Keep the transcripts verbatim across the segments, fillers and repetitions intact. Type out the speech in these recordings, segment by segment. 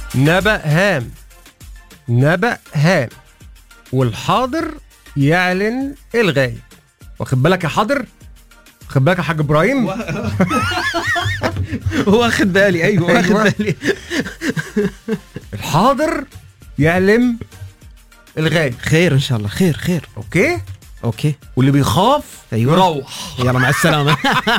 نبأ هام، نبأ هام، والحاضر يعلن الغايب. واخد بالك يا حاضر؟ واخد بالك يا حاج ابراهيم؟ واخد بالي. ايوه واخد بالي. الحاضر يعلم الغايب. خير ان شاء الله. خير خير. اوكي اوكي. واللي بيخاف أيوة. يروح. يلا مع السلامه.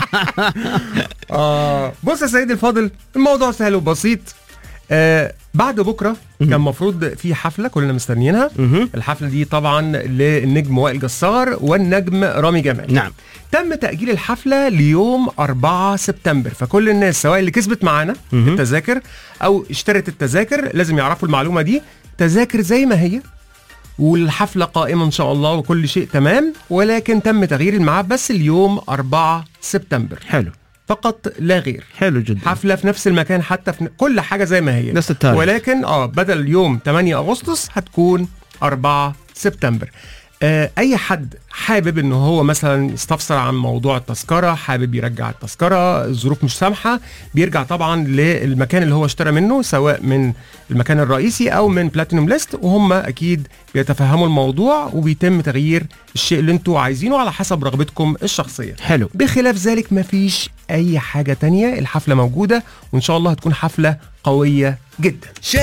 آه بص يا سيدي الفاضل، الموضوع سهل وبسيط. آه بعد بكره كان المفروض في حفله كلنا مستنيينها. الحفله دي طبعا للنجم وائل جسار والنجم رامي جمال. نعم. تم تأجيل الحفلة ليوم أربعة سبتمبر، فكل الناس سواء اللي كسبت معانا التذاكر أو اشترت التذاكر لازم يعرفوا المعلومة دي. تذاكر زي ما هي والحفلة قائمة إن شاء الله وكل شيء تمام، ولكن تم تغيير الميعاد بس اليوم أربعة سبتمبر. حلو. فقط لا غير. حلو جدا. حفلة في نفس المكان، حتى في كل حاجة زي ما هي نفس التاريخ، ولكن اه بدل يوم ثمانية أغسطس هتكون أربعة سبتمبر. آه اي حد حابب انه هو مثلا يستفسر عن موضوع التذكره، حابب يرجع التذكره، الظروف مش سامحه، بيرجع طبعا للمكان اللي هو اشترى منه سواء من المكان الرئيسي او من بلاتينوم ليست، وهم اكيد بيتفهموا الموضوع وبيتم تغيير الشيء اللي انتوا عايزينه على حسب رغبتكم الشخصيه. حلو. بخلاف ذلك مفيش اي حاجه تانية، الحفله موجوده وان شاء الله هتكون حفله قويه جدا.